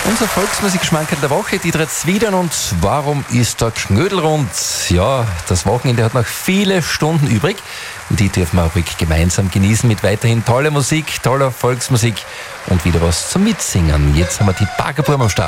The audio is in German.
Unser Volksmusikschmankerl der Woche, die dreht's wieder. Und warum ist der Knödel rund? Ja, das Wochenende hat noch viele Stunden übrig. Und die dürfen wir auch wirklich gemeinsam genießen mit weiterhin toller Musik, toller Volksmusik und wieder was zum Mitsingen. Jetzt haben wir die Baggerburm am Start.